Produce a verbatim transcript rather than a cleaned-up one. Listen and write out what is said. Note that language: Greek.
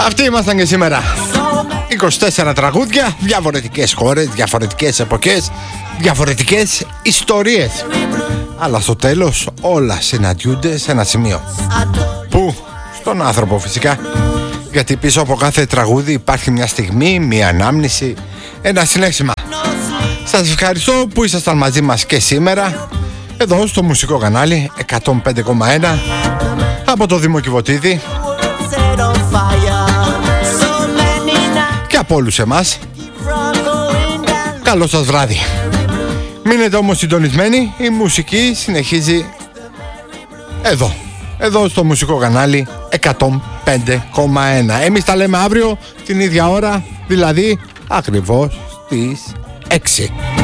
Αυτοί ήμασταν και σήμερα. είκοσι τέσσερα τραγούδια, διαφορετικές χώρες, διαφορετικές εποχές, διαφορετικές ιστορίες. Αλλά στο τέλος όλα συναντιούνται σε ένα σημείο. Πού? Στον άνθρωπο φυσικά. Γιατί πίσω από κάθε τραγούδι υπάρχει μια στιγμή, μια ανάμνηση, ένα συνέστημα. Σας ευχαριστώ που ήσασταν μαζί μας και σήμερα, εδώ στο μουσικό κανάλι εκατόν πέντε κόμμα ένα από το Δήμο Κιβωτίδη και από όλους εμάς. Καλό σας βράδυ. Μείνετε όμως συντονισμένοι, η μουσική συνεχίζει εδώ, εδώ στο μουσικό κανάλι εκατόν πέντε κόμμα ένα. Εμείς τα λέμε αύριο την ίδια ώρα, δηλαδή ακριβώς στις έξι.